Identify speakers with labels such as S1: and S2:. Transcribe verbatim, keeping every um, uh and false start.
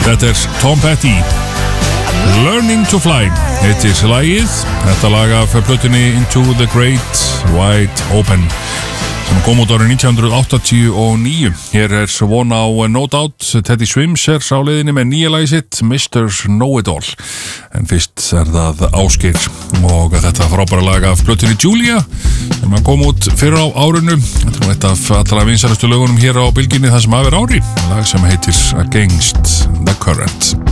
S1: Þetta er Tom Petty, Learning to Fly heitir lagið. Þetta lag af plötunni Into the Great Wide Open sem kom út árið nítján hundruð áttatíu og níu. Hér er von á No Doubt. Teddy Swims er á leiðinni með nýja lagið sitt mister Know-It-All, en fyrst er það Ásgeir og þetta frábæra lag af plötunni Julia sem kom út fyrr á árinu. Þetta er nú eitt af allra vinsælustu lögunum hér á Bylgjunni það sem af er ári, lag sem heitir Against the Current.